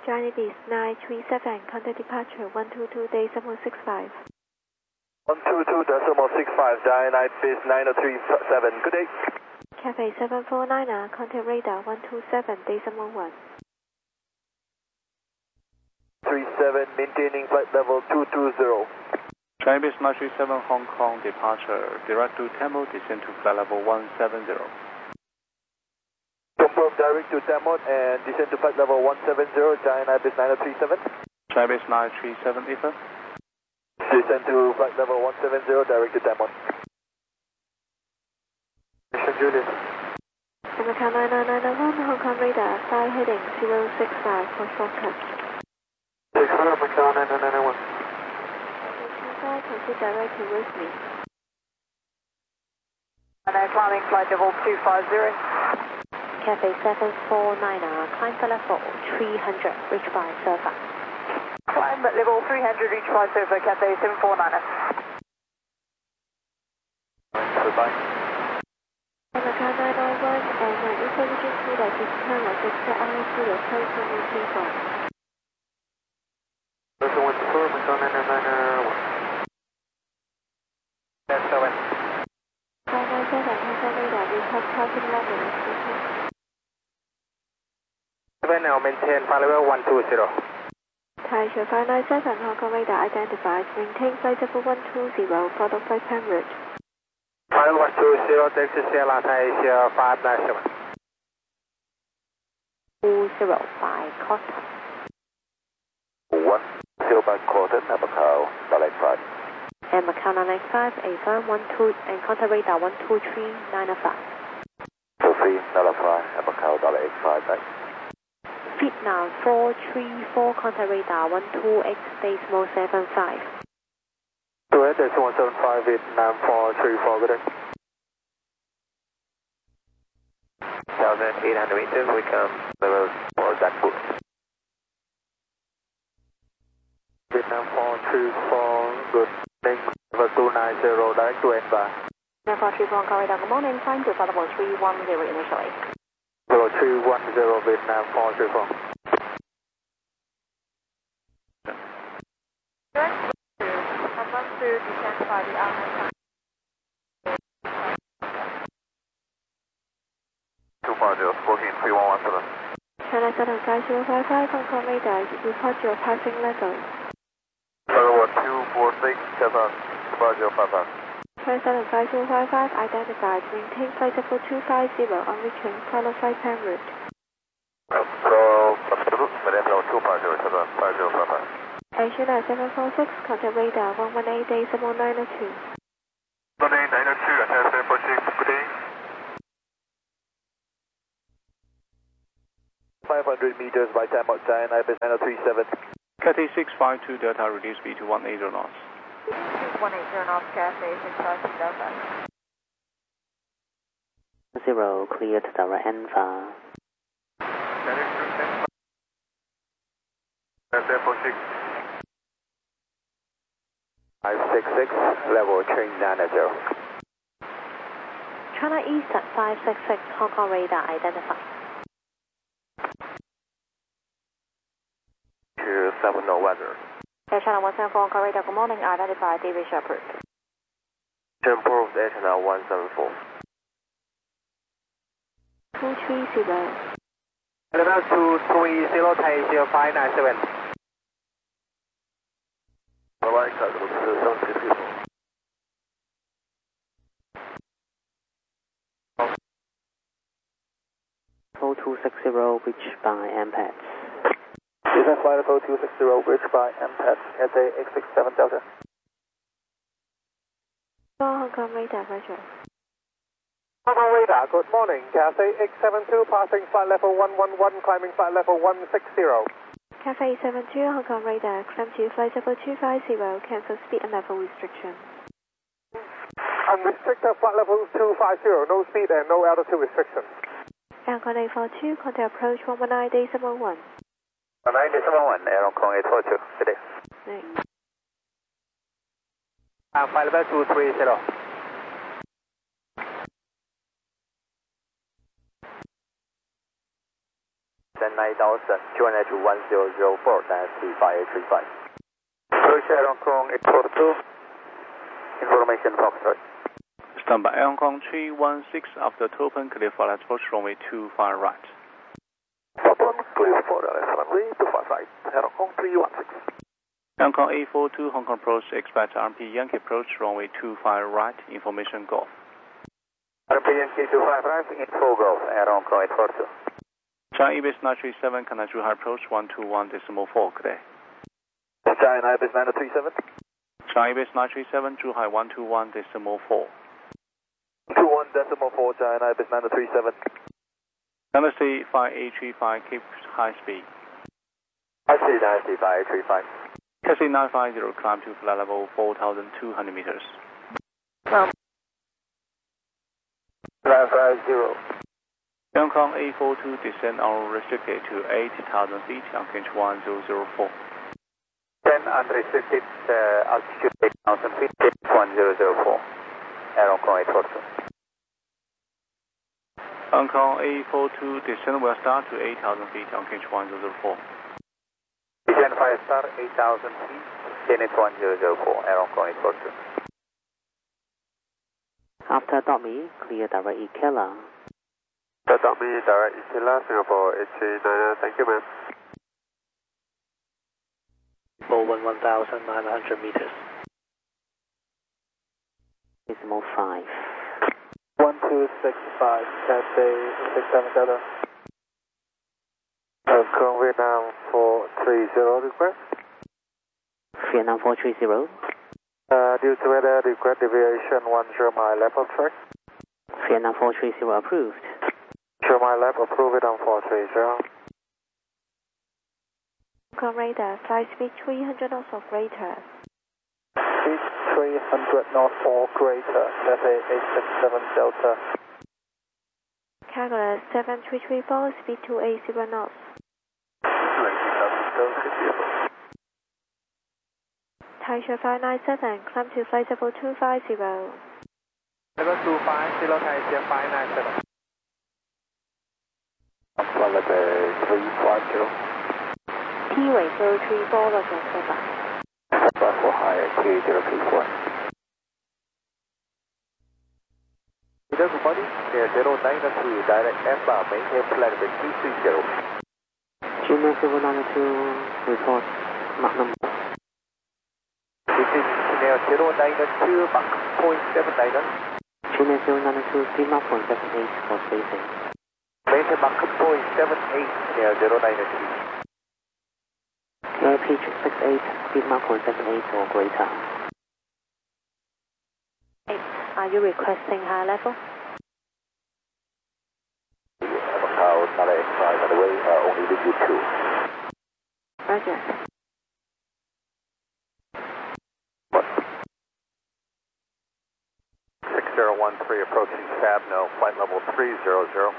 Johnny Beast 937, contact departure 122.65. 122.65, Johnny Beast 937, good day. Cathay 749, contact radar 127.1. 37, maintaining flight level 220. Johnny Beast 937, Hong Kong departure, direct to Tamil, descend to flight level 170. Confirm direct to Tamil and descend to flight level 170, Johnny Beast 937. Johnny Beast 937, Ether. Descend to flight level 170, direct to Tamil. Mission Julius. American 9991, Hong Kong radar, fly heading 065 for shortcut. 600, American 9991. Proceed direct to Rosemead. Climbing flight level 250. Cathay 749, climb for level 300, reach by Surfer. Climb at level 300, reach by Surfer, Cathay 749. Goodbye. American 991 and information to that is turn of the RIC the person waiting for. Person 14, American 991. That's 7. 597, Hong Kong radar, report passing level restriction. 7 now maintain flight level 120. Taisha 597, Hong Kong radar identified, maintain flight level 120, follow flight plan route. Flight 120, taxi Sierra Taisha 597. 205, Costa. 10 by quarter, Macau, direct flight. And Macau 995, A1, 12, and contact radar 123.95. 23.95, and Macau, direct flight, right. Feet now 434, contact radar 128.75. 28175, Vietnam 434, good day. 1,800 meters, we come level 4, Jackpot. Vietnam 434, good. Level 290, direct to Edinburgh. Vietnam 434, Hong Kong radar, good morning, climb to flight level 310 initially. Level 310, Vietnam 434. Confirm to descend by the R9. 250, booking 3117. China Southern 5055, Hong Kong radar, report your passing level. Level 246, China, 5055. China Southern 5055, identified, maintain flight level 250, on reaching, follow flight plan route. So, maintain level 250, China, 5055. Asia 746, contact radar 118.902. 18902, China 746, good day. 500 meters by time outside, Ibis 937. Cathay 652 Delta, reduce speed to 180 knots. 180 knots, Cathay 652 Delta. 0, clear to direct Alpha. 566, level 390. China Eastern 566, Hong Kong radar identified. 270 weather. Air China 174, Hong Kong radar, good morning, identified, David Shepherd. Tempo of Air China 174. 230. Level 230, Taisha 597. Alright, level 260. 0260, reach by MPAD. Descent flight level 260, bridge by MPAD, Cathay X67 Delta. Hong Kong radar, Roger. Hong Kong radar, good morning. Cathay X72, passing flight level 111, climbing flight level 160. Cathay 72, Hong Kong radar, climb to flight level 250, cancel speed and level restriction. Unrestricted flight level 250, no speed and no altitude restriction. Aircon 842, contact approach 119.1. 119.1, Air Hong Kong 842, good day. Right. Flight level 230. Giant 9000, 200 to 1004, dynasty 5835. Approach Air Hong Kong 842. Information Foxtrot. Stand by Air Hong Kong 316 after open, clear for approach runway 25 right. Open, clear for runway 25 right. Air Hong Kong 316. Hong Kong 842, Hong Kong approach, expect RMP Yankee approach, runway 25 right, information Golf. RMP Yankee 25 right, info Golf, Air Hong Kong 842. China EBS 937, connect Zhuhai approach 121.4, good day. China IBIS 937. China EBS 937, Zhuhai 121.4. 21.4, China IBIS 937. Dynasty 5835, keep high speed. I see dynasty 5835. Taxi 950, climb to flight level 4,200 meters. 950. Hong Kong 842, descend unrestricted to 8,000 feet, on gauge 1004. 10 unrestricted, altitude 8,000 feet, 1004. Air Hong Kong 842. Hong Kong 842, descent will start to 8,000 feet, on gauge 1004. Descent 5 star, 8,000 feet, Janet 1004, Air Hong Kong 842. After DOTME, clear direct EKELA. DOTME, direct EKELA, Singapore 839, thank you ma'am. Over 1,900 meters. Decimal 5. 1265, Cathay 67 Delta. Hong Kong Vietnam 430 request. Vietnam 430. Due to weather, request deviation 10 mile left of track. Vietnam 430 approved. 10 mile left, approve it on 430. Hong Kong radar, flight speed 300 knots or greater. Speed 300 knots or greater, Cathay 867 Delta. Calculus 7334, speed 280 knots. Taisha 597, climb to flight level 250. Level 250, Taisha 597. Flight level 350. T-way 034, Roger, stand by. Flight for higher, clear 034. Good morning, near 092, direct M-bar, maintain flight level 330. Junior 092, report Mach number. This is near 092, Mach 0.79. Junior 092, speed Mach 0.78 for spacing. Maintain Mach 0.78 near 092. Pitch 68, speed Mach 0.78 or greater. Are you requesting higher level? Macau, Nala X5, by the way, only with you 2. Roger. What? 6013 approaching Sabno, flight level 300.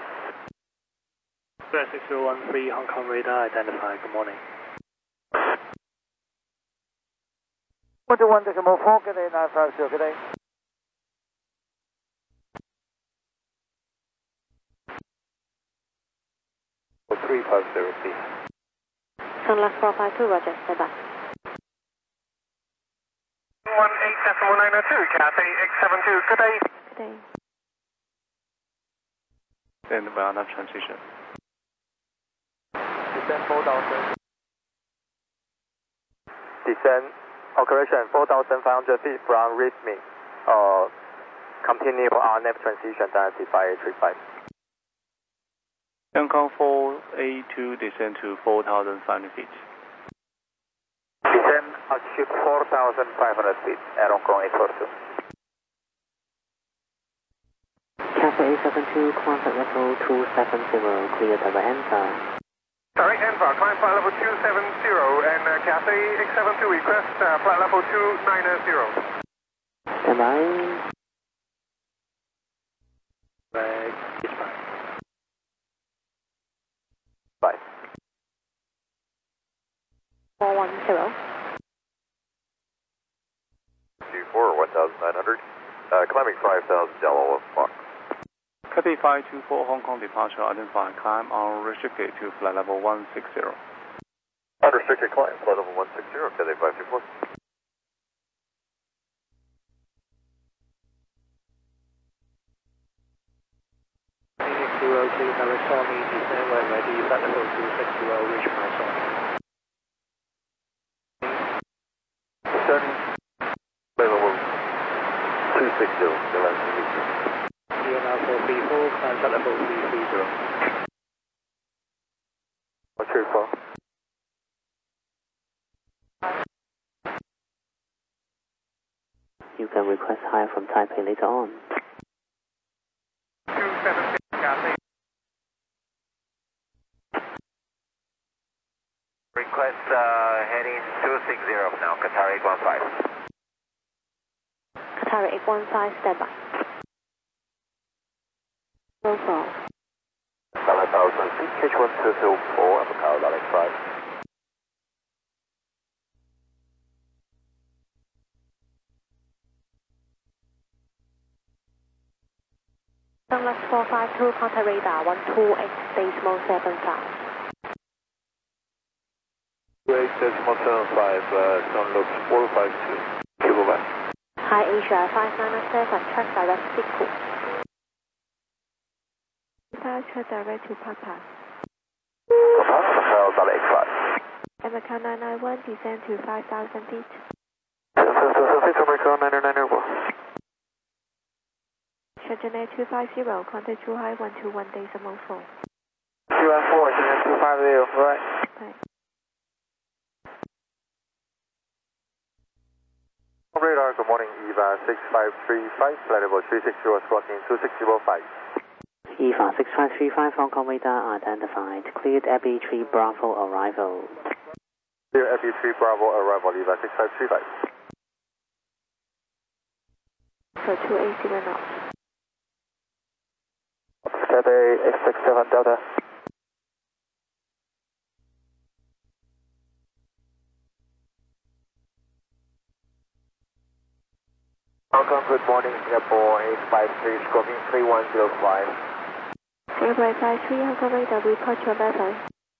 6013, Hong Kong radar identified, good morning. 121.4, good day, 950, good day. For 350, please. Sunlux 452, Roger, stand by. 18.902, Cathay X72, good day. Good day. Then we are on transition. Descend 4,000. Descend, operation 4,500 feet from Rhythmic. Continue RNAV transition, dynasty 5835. Hong Kong 482, descend to 4,500 feet. Descend, altitude 4,500 feet, Air Hong Kong 842. Cathay 872, contact level 270, clear direct enter. Direct Envar, climb flight level 270 and Cathay X72 request flight level 290. Stand by. Right, bye. 410. Q4 1900, climbing 5,000 Delta Mach. Cathay Cathay 524 Hong Kong departure identified climb unrestricted to flight level 160. Unrestricted climb, flight level 160, Cathay 524. Phoenix 02, direct Stormy, descend when ready, flight level 260, reach my zone. Descending, flight level 260, direct Phoenix. CNR 434, climb flight level 330. What's your call? You can request higher from Taipei later on. 276, Cathay. Request heading 260 now, Qatar 815. Qatar 815, standby. Roll call. Dallas Tower 26, catch 1204, Upper Cow, Dallas 5. Dallas 452, contact radar 128, decimal 75. 28.75, sun looks 452. Kilo back. Hi Asia 597, track direct Siku. Departure direct to Papa. Papa, Dallas 5. America 991, descend to 5,000 feet. America 991. Shenzhen 250, contact Zhuhai 121, decimal 4. 214, Shenzhen 250, right. Bye. Radar, good morning, EVA 6535, flight level 360, squawking 2605. EVA 6535 Hong Kong radar identified. Cleared Abbey 3 Bravo arrival. Clear Abbey 3 Bravo arrival, EVA 6535. For 280 knots. Cathay 867 Delta. Hong Kong, good morning, Singapore 853, Scorpion 3105. Singapore 53, Hong Kong radar, report your level.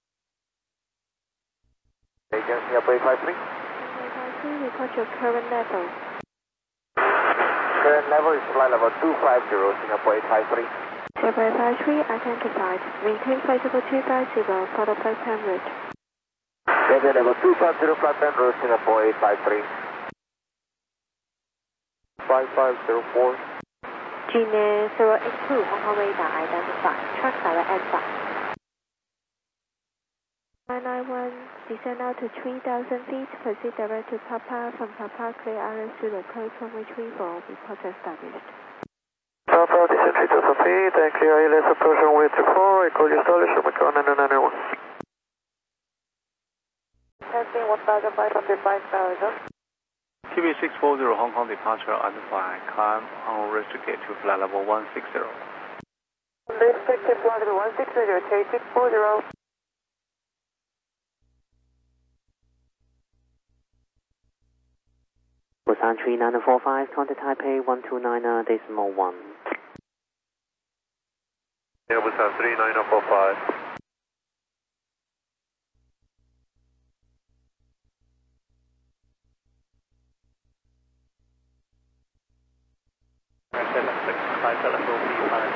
Again, Singapore 853. Singapore 53, report your current level. Current level is flight level 250, Singapore 853. Singapore 53, identified. Maintain flight level 250, follow flight time route. Maintain level 250, flight time route, Singapore 853. 5504. Gmail 082, Hong Kong radar identified. Track direct answer. 991, descend out to 3,000 feet, proceed direct to Papa. From Papa, clear RS to the coast from which we will report established. Papa, descend 3,000 feet, and clear ILS approach runway 24, echo established, Macau 991. Testing 1,500 TV 640 Hong Kong departure identified climb unrestricted to flight level 160. Restricted flight level 160, K 640. Busan 3945, contact Taipei 129 decimal 1. Yeah, Busan 3945.